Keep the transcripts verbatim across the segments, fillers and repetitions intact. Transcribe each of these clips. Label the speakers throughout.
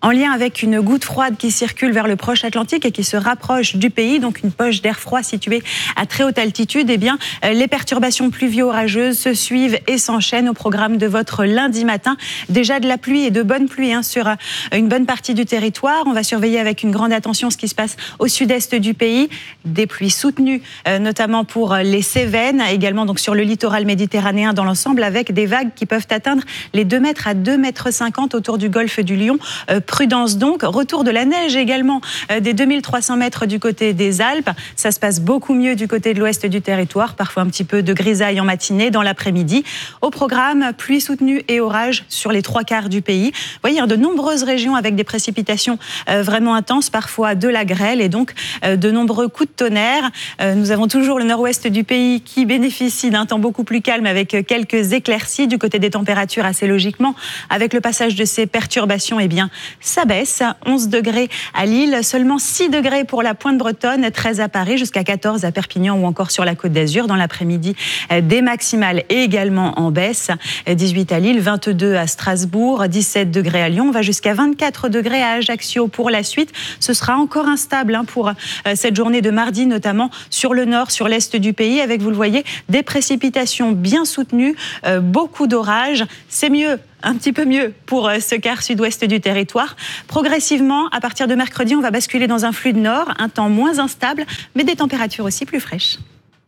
Speaker 1: en lien avec une goutte froide qui circule vers le proche Atlantique et qui se rapproche du pays, donc une poche d'air froid située à très haute altitude, eh bien, les perturbations pluvio-orageuses se suivent et s'enchaînent au programme de votre lundi matin. Déjà de la pluie et de bonnes pluies hein, sur une bonne partie du territoire. On va surveiller avec une grande attention ce qui se passe au sud-est du pays. Des pluies soutenues, euh, notamment pour les Cévennes, également donc sur le littoral méditerranéen dans l'ensemble, avec des vagues qui peuvent atteindre les deux mètres à deux mètres cinquante autour du golfe du Lion. Euh, prudence donc. Retour de la neige également euh, des deux mille trois cents mètres du côté des Alpes. Ça se passe beaucoup mieux du côté de l'ouest du territoire. Parfois un petit peu de grisaille en matinée, dans l'après-midi. Au programme, pluie soutenue et orage sur les trois quarts du pays. Vous voyez, hein, de nombreuses régions avec des précipitations euh, vraiment intenses, parfois de la grêle et donc euh, de nombreux coups de tonnerre. Euh, nous avons toujours le nord-ouest du pays qui bénéficie d'un temps beaucoup plus calme avec quelques éclaircies du côté des températures assez logiquement. Avec le passage de ces perturbations, eh bien, ça baisse. onze degrés à Lille, seulement six degrés pour la Pointe-Bretonne, treize à Paris, jusqu'à quatorze à Perpignan ou encore sur la Côte d'Azur. Dans l'après-midi, des maximales également en baisse. dix-huit à Lille, vingt-deux à Strasbourg, dix-sept degrés à Lyon. On va jusqu'à vingt-quatre degrés à Ajaccio pour la suite. Ce sera encore instable hein, pour cette journée de mardi, notamment sur le nord, sur l'est du pays, avec, vous le voyez, des précipitations bien soutenues, euh, beaucoup d'orages. C'est mieux, un petit peu mieux pour euh, ce quart sud-ouest du territoire. Progressivement, à partir de mercredi, on va basculer dans un flux de nord, un temps moins instable, mais des températures aussi plus fraîches.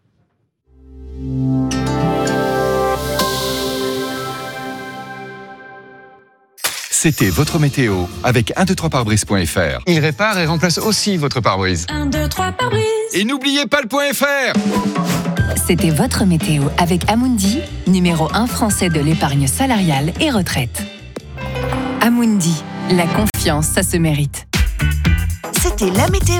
Speaker 2: C'était votre météo avec un deux trois pare-brise point f r.
Speaker 3: Il répare et remplace aussi votre pare-brise.
Speaker 4: un deux trois pare-brise.
Speaker 2: Et n'oubliez pas le point .fr.
Speaker 4: C'était votre météo avec Amundi, numéro un français de l'épargne salariale et retraite. Amundi, la confiance, ça se mérite.
Speaker 5: C'était la météo.